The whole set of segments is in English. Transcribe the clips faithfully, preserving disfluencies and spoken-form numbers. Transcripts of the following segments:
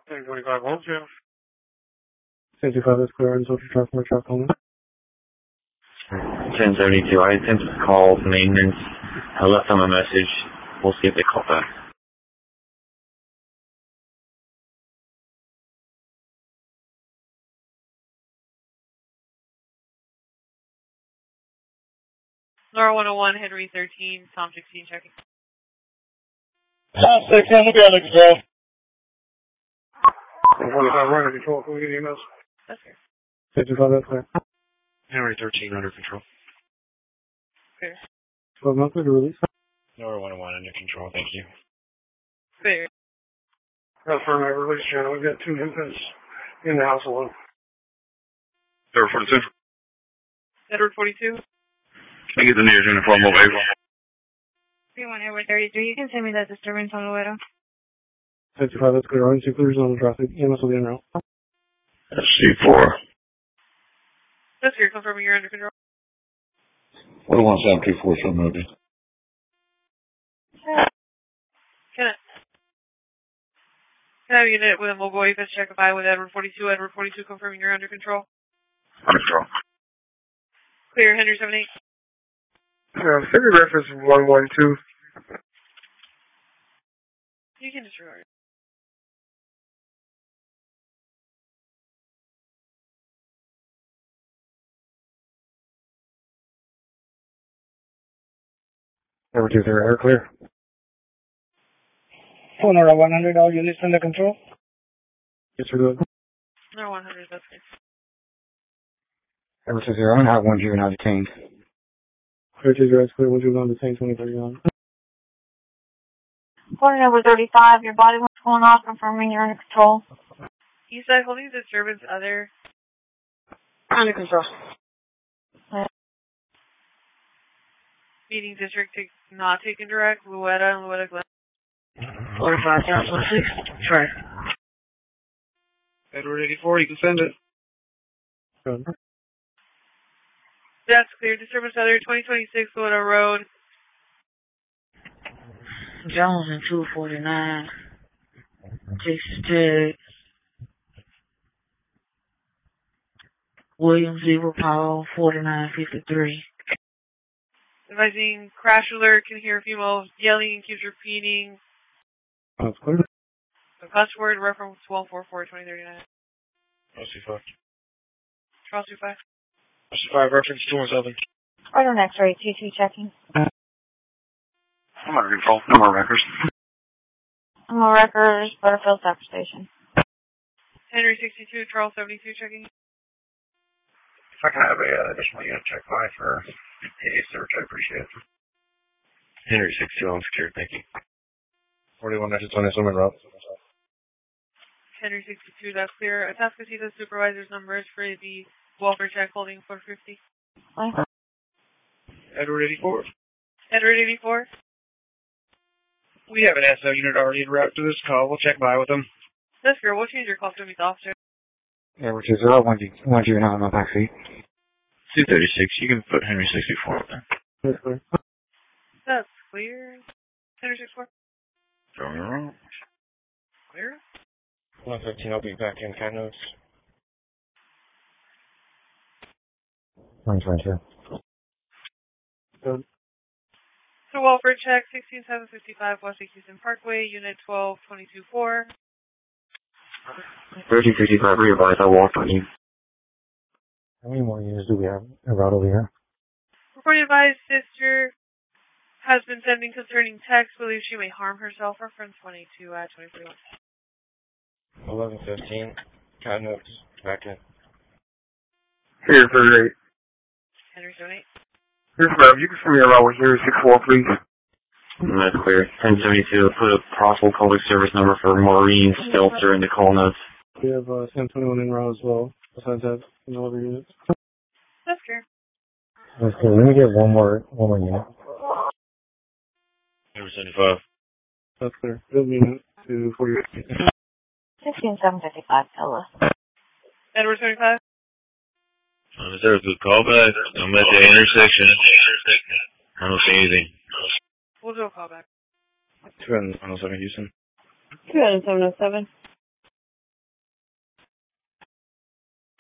ten twenty-five Old Trail. ten twenty-five is clear on social truck from a truck home. ten seventy-two, I attempted to call maintenance. I left them a message. We'll see if they call back. Nora one oh one, Henry thirteen, Tom sixteen checking. Tom sixteen, we'll be under control. ten twenty-five, we're under control. Can we get emails? That's fair. ten twenty-five, that's clear. Henry thirteen, under control. Fair. twelve monthly to release. Nora one oh one, under control, thank you. Fair. That's for my release channel. We've got two infants in the house alone. Edward forty-two. Edward forty-two. Can I get the nearest uniform mobile? three one Edward thirty-three, you can send me that disturbance on the way. ten twenty-five, that's clear. Orange, two clears on the traffic. E M S will be en route. S C four. That's fair, confirming you're under control. one one seven two four, so movie. Can I, can I have a unit with a mobile A F S check by with Edward forty-two, Edward forty-two confirming you're under control. Under control. Clear, Henry seventy-eight. Uh, Figure reference one one two. You can disregard it. Number two, they're air clear. Phone order one hundred, all units under control. Yes, sir, good. No one hundred, that's good. Number two, zero, I have one juvenile detained. Clear two, zero, clear, one juvenile detained, twenty thirty-nine. Phone number thirty-five, your body was going off, confirming you're under control. Eastside holding disturbance other. Under control. Meeting district take, not taken direct, Luetta and Luetta Glen. forty-five, Council six. Try. Edward eighty-four, you can send it. Good. That's clear. Disturbance other, twenty twenty-six Luetta Road. Jones and two forty-nine. Texas Tech. William Zebra Paul, forty-nine fifty-three. Advising crash alert, can hear female yelling and keeps repeating. That's clear. The cuss word reference twelve forty-four twenty thirty-nine. S C five. Charles two five. S C five, reference two one seven. Order next rate, T two checking. I'm under control. No more records. I'm on records, Butterfield Supper Station. Henry sixty-two, Charles seventy-two checking. If I can have a uh, additional unit check by for a search, I appreciate it. Henry sixty-two, on secure, thank you. forty-one, that's twenty, so I'm in route. Henry sixty-two, that's clear. Atascocita supervisor's numbers for the welfare check holding four fifty. Bye. Edward eighty-four. Edward eighty-four. We have an S O unit already en route to this call. We'll check by with them. That's clear. We'll change your call to meet the officer. Number two, zero, one, one juvenile in my backseat. two thirty-six, you can put Henry sixty-four up there. That's clear. That's clear. Henry sixty-four. Going around. Clear. one fifteen, I'll be back in cat notes. one twenty-two. Good. So welfare check, sixteen seven fifty-five West Houston Parkway, unit twelve twenty-two four. thirteen fifty-five, readvise, I walked on you. How many more units do we have about over here? Before you advise, sister has been sending concerning text, believes she may harm herself. Reference one eighty-two at twenty forty-one. eleven fifteen, cat notes, back in. Here, thirty-eight. Henry seventy-eight. Here's ma'am, you can send me around with zero six four, please. That's clear. ten seventy-two, put a possible public service number for Maureen Stelter in the call notes. We have uh, Sam twenty-one en route as well, besides that, no other units. That's clear. That's cool. Let me get one more, one more unit. Number seventy-five. That's clear. Good unit to forty-eight. sixteen seven fifty-five, Ella. Edward seventy-five. Um, is there a good callback? I'm at the intersection. I don't see anything. We'll do a callback. two oh seven Houston. two oh seven oh seven.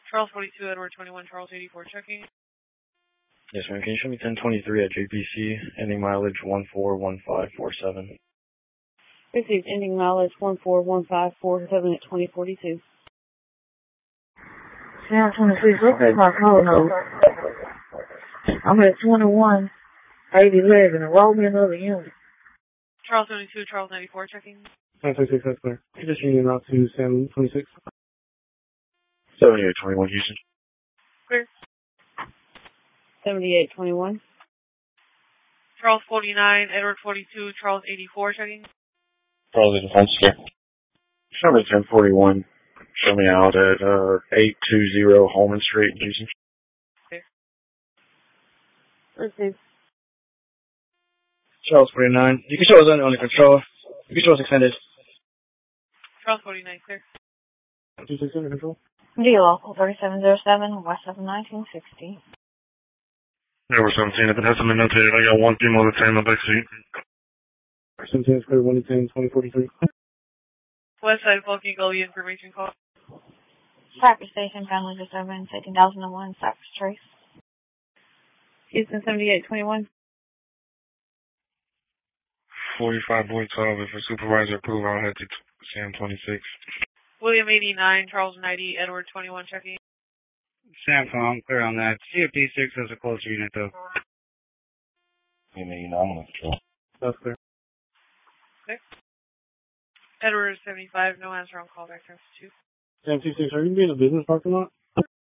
Charles forty-two, Edward twenty-one, Charles eighty-four, checking. Yes, ma'am. Can you show me ten twenty-three at J P C, ending mileage one four one five four seven? Received ending mileage one four one five four seven at twenty forty-two. Sam twenty-three, look at my phone note. I'm at twenty-one, eight eleven, roll me another unit. Charles seventy-two, Charles ninety-four, checking. Sam twenty-six, that's clear. You just union out to Sam twenty-six. seventy-eight twenty-one, Houston. Clear. seventy-eight twenty-one. Charles forty-nine, Edward forty-two, Charles eighty-four, checking. Charles eighty-four, sir. Show me ten forty-one. Show me out at uh, eight two zero Holman Street, Houston. Clear. Received. Charles forty-nine. You can show us under control. You can show us extended. Charles forty-nine, clear. two six under control. D local thirty-seven oh seven, West seven nineteen sixty. Number seventeen, if it hasn't been notated, I got one female detained in the back seat. seventeen is clear, one ten, twenty forty-three. West Side Bulky Gully information call. Cypress Station, family disturbance, eighteen thousand one, Cypress Trace. Houston seventy-eight twenty-one. forty-five boy twelve, if a supervisor approval, I'll head to Sam twenty-six. William eighty-nine, Charles ninety, Edward twenty-one, checking. Samcom, clear on that. C F P six has a closer unit though. William eighty-nine, I'm on control. That's clear. Clear. Edward seventy-five, no answer on call back to two. Sam two six, are you in a business parking lot?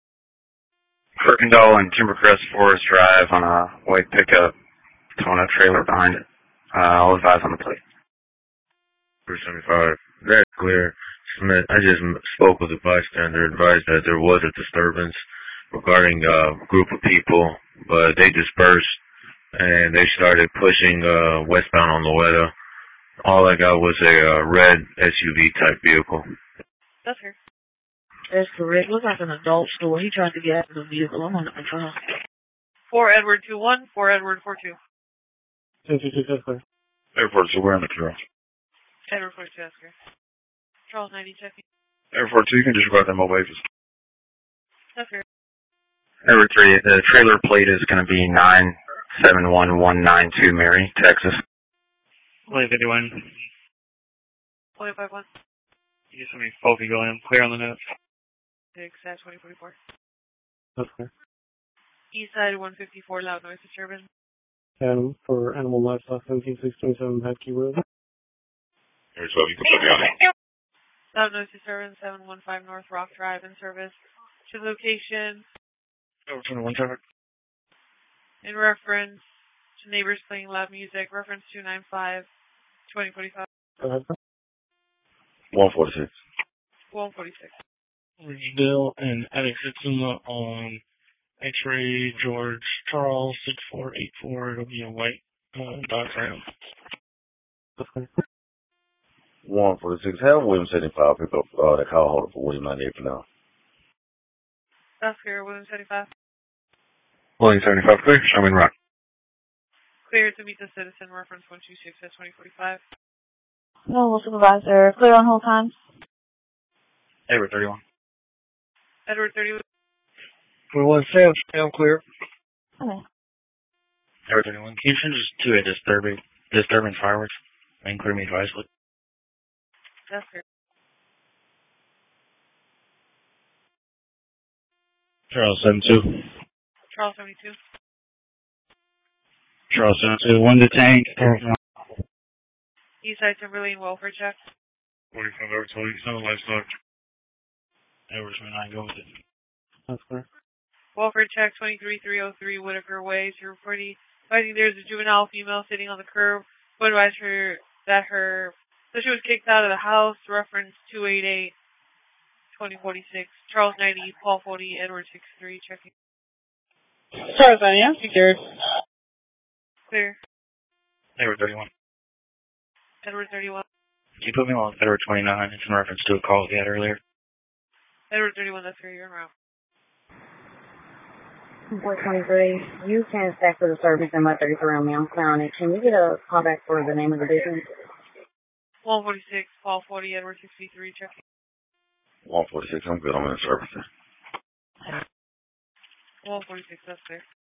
Kirkendall and Timbercrest Forest Drive on a white pickup, towing a trailer behind it. Uh, I'll advise on the plate. three seventy-five, that's clear. Smith, I just spoke with a bystander, advised that there was a disturbance regarding a group of people, but they dispersed and they started pushing uh, westbound on Loetta. All I got was a uh, red S U V type vehicle. That's her. That's correct. Looks like an adult store. He tried to get out of the vehicle. I'm under control. four Edward two one, four Edward four two. Sam two six, that's clear. Airport two, we're in the control. Edward four two, that's her. Charles ninety, checking. Airport two, you can disregard them mobile basis. That's her. Airport three, the trailer plate is going to be nine seven one one nine two Mary, Texas. William fifty-one. William five one. You just want me bulky going, clear on the notes. six at twenty forty-four. That's clear. East side one fifty-four, loud noise disturbance. And for animal livestock, seventeen six twenty-seven Hadkey Road. Here's what you can put me on it. Loud noise disturbance, seven one five North Rock Drive in service to location Over twenty-one traffic. in reference to neighbors playing loud music, reference two nine five, twenty forty-five. Go ahead. one forty-six. one forty-six. Ridgedale and Attic Sitsuma on X-ray George Charles six four eight four. It'll be a white uh, Dodge Ram. Okay. one forty-six. Have William seventy-five pick up uh, the call holder for William ninety-eight for now. That's clear. William seventy-five. William seventy-five, clear. Show me the rock. Clear to meet the citizen, reference one two six at twenty forty-five. No, supervisor. Clear on hold times. Edward thirty-one. Edward thirty-one. twenty-one Sam, Sam clear. Okay. Edward thirty-one. Can you send just two at disturbing, disturbing fireworks? And clear me advisedly. That's clear. Charles seventy-two. Charles seventy-two. Charles seventy-two. One detained. Eastside Timberlane welfare check. forty-five over twenty. Some livestock. Edward twenty-nine. Go with it. That's clear. Welfare check twenty-three three oh three Whitaker Way. To reporting, finding there's a juvenile female sitting on the curb. Would advise her that her that she was kicked out of the house. Reference two eighty-eight, twenty forty-six. Charles ninety, Paul forty, Edward sixty-three. Checking. Charles ninety, I'm secured. Clear. Edward thirty-one. Edward thirty-one. Can you put me on Edward twenty-nine? It's in reference to a call we had earlier. Edward thirty-one, that's where you're en route. four twenty-three, you can stack for the service in my thirty-three on me. I'm clear on it. Can we get a call back for the name of the business? one forty-six, Paul forty, Edward sixty-three. Checking. one forty-six, I'm good. I'm in the service. one forty-six, that's there.